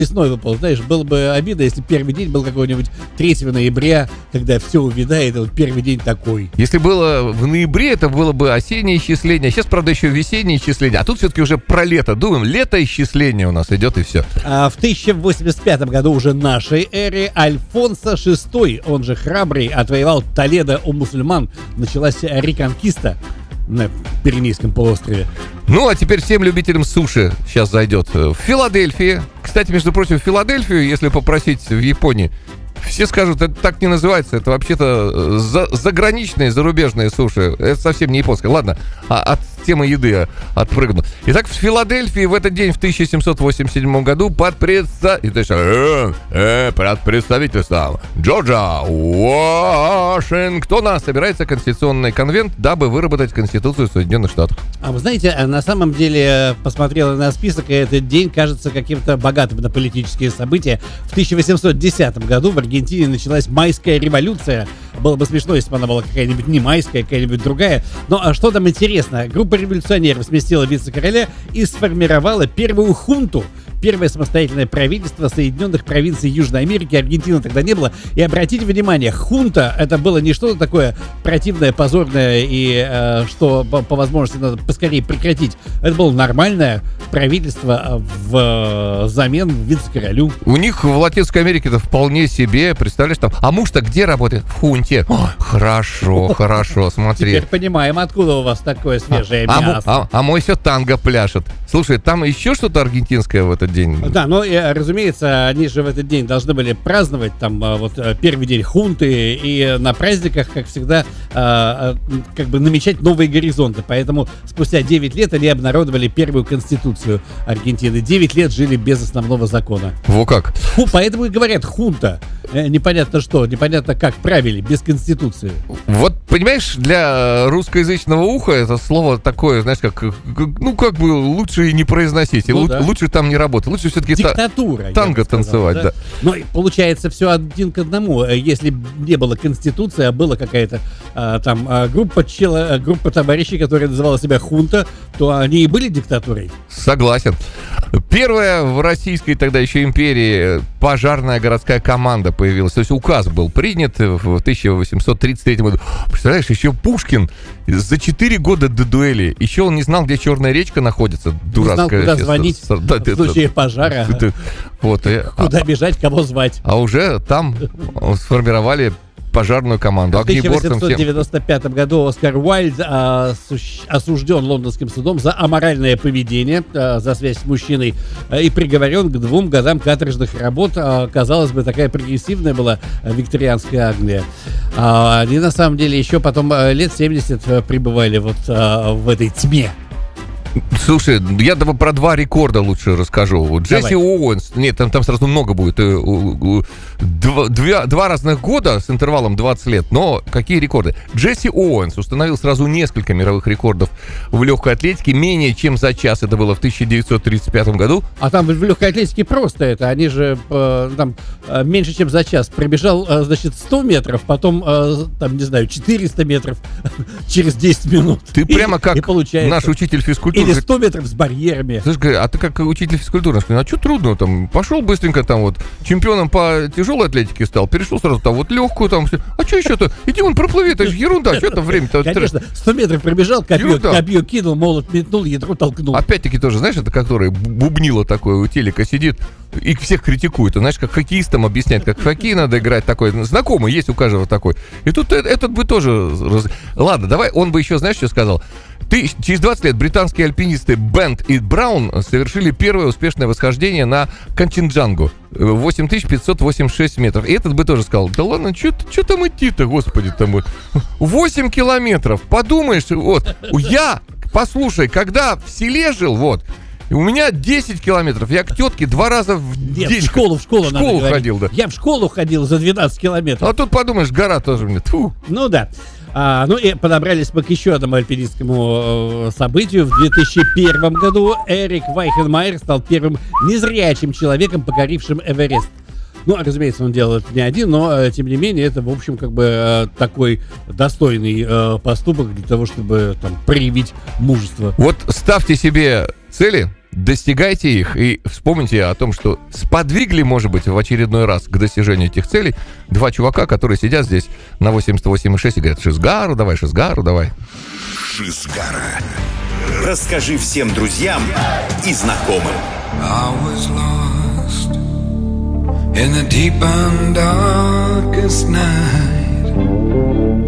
весной выпал. Знаешь, было бы обидно, если первый день был какой-нибудь 3 ноября, когда все увядает, и вот первый день такой. Если было в ноябре, это было бы осеннее исчисление. Сейчас, правда, еще весеннее исчисление. А тут все-таки уже про лето. Думаем, лето-исчисление у нас идет, и все. В 1085 году уже нашей эры Альфонсо VI, он же Храбрый, отвоевал Толедо у мусульман. Началась реконкиста на Пиренейском полуострове. Ну, а теперь всем любителям суши сейчас зайдет. В Филадельфии. Кстати, между прочим, Филадельфию, если попросить в Японии, все скажут, это так не называется, это вообще-то заграничные, зарубежные суши. Это совсем не японское. Ладно, от темы еды отпрыгну. Итак, в Филадельфии в этот день, в 1787 году, под представительством Джорджа Вашингтона собирается Конституционный конвент, дабы выработать Конституцию Соединенных Штатов. А вы знаете, на самом деле, посмотрела на список, и этот день кажется каким-то богатым на политические события. В 1810 году в Аргентине началась майская революция. Было бы смешно, если бы она была какая-нибудь не майская, какая-нибудь другая. Но что там интересно? Группа революционеров сместила вице-короля и сформировала первую хунту. Первое самостоятельное правительство Соединенных провинций Южной Америки. Аргентины тогда не было. И обратите внимание, хунта — это было не что-то такое противное, позорное и что по возможности надо поскорее прекратить. Это было нормальное правительство взамен вице-королю. У них в Латинской Америке-то вполне себе, представляешь, там, а муж-то где работает? В хунте. Хорошо, смотри. Теперь понимаем, откуда у вас такое свежее мясо. А мой все танго пляшет. Слушай, там еще что-то аргентинское в этот день? Да, но, разумеется, они же в этот день должны были праздновать, там, вот, первый день хунты, и на праздниках, как всегда, как бы намечать новые горизонты. Поэтому спустя 9 лет они обнародовали первую конституцию Аргентины. 9 лет жили без основного закона. Во как? Поэтому и говорят хунта. Непонятно что, непонятно как правили, без конституции. Вот, понимаешь, для русскоязычного уха это слово такое, знаешь, как бы лучше и не произносить, и лучше там не работать. Лучше все-таки диктатура, танго танцевать, да. Но получается все один к одному. Если не было конституции, а была какая-то группа товарищей, которая называла себя хунта, то они и были диктатурой. Согласен. Первая в российской тогда еще империи пожарная городская команда появилась. То есть указ был принят в 1833 году. Представляешь, еще Пушкин за 4 года до дуэли, еще он не знал, где Черная речка находится. Дурацкая. Не знал, куда звонить в случае пожара. Куда бежать, кого звать. А уже там сформировали пожарную команду. В 1895 году Оскар Уайльд осужден лондонским судом за аморальное поведение, за связь с мужчиной, и приговорен к 2 годам каторжных работ. Казалось бы, такая прогрессивная была викторианская Англия. Они на самом деле еще потом лет 70 пребывали вот в этой тьме. Слушай, я про 2 рекорда лучше расскажу. Джесси Оуэнс, нет, там сразу много будет. 2 разных года с интервалом 20 лет, но какие рекорды? Джесси Оуэнс установил сразу несколько мировых рекордов в легкой атлетике, менее чем за час. Это было в 1935 году. А там в легкой атлетике просто это. Они же там меньше чем за час пробежал, значит, 100 метров, потом, там, не знаю, 400 метров через 10 минут. Ты прямо как наш учитель физкультуры. Или 100 метров с барьерами. Слушай, а ты как учитель физкультуры, а что трудно там? Пошел быстренько там вот чемпионом по тяжелой атлетике стал, перешел сразу там вот легкую там все. А что еще-то? Иди вон проплыви, это же ерунда, что там время-то? Конечно, 100 метров пробежал, копье кинул, молот метнул, ядро толкнул. Опять-таки тоже, знаешь, это который бубнило такое у телека сидит и всех критикует. Знаешь, как хоккеистам объясняет, как в хоккей надо играть такой. Знакомый есть у каждого такой. И тут этот бы тоже... Ладно, давай, он бы еще, знаешь, что сказал? Через 20 лет британские альпинисты Бент и Браун совершили первое успешное восхождение на Канченджангу. 8586 метров. И этот бы тоже сказал, да ладно, что там идти-то, господи, там 8 километров. Подумаешь, вот, послушай, когда в селе жил, вот, у меня 10 километров. Я к тетке 2 раза в день. В школу ходил, да. Я в школу ходил за 12 километров. А тут подумаешь, гора тоже мне. Тьфу. Ну да. Ну и подобрались мы к еще одному альпинистскому событию. В 2001 году Эрик Вайхенмайер стал первым незрячим человеком, покорившим Эверест. Ну, разумеется, он делал это не один, но, тем не менее, это, в общем, как бы такой достойный поступок для того, чтобы там проявить мужество. Вот ставьте себе цели достигайте их и вспомните о том, что сподвигли, может быть, в очередной раз к достижению этих целей два чувака, которые сидят здесь на 88,6 и говорят: Шизгару давай, Шизгару давай. Шизгара. Расскажи всем друзьям и знакомым. In the deep and darkest night,